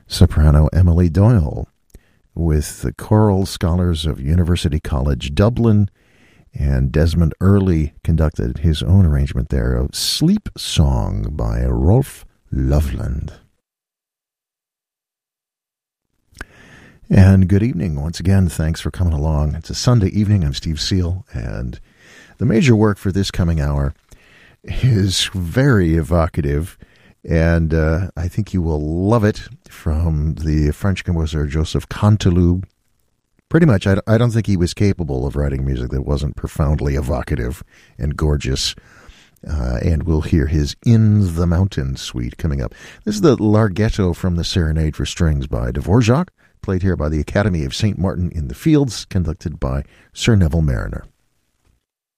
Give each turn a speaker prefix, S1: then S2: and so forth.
S1: soprano Emily Doyle, with the choral scholars of University College Dublin, and Desmond Early conducted his own arrangement there of Sleep Song by Rolf Loveland. And good evening once again. Thanks for coming along. It's a Sunday evening. I'm Steve Seal, and the major work for this coming hour is very evocative, and I think you will love it, from the French composer Joseph Canteloup. Pretty much, I don't think he was capable of writing music that wasn't profoundly evocative and gorgeous. And we'll hear his In the Mountain suite coming up. This is the Larghetto from the Serenade for Strings by Dvorak, played here by the Academy of St. Martin in the Fields, conducted by Sir Neville Mariner.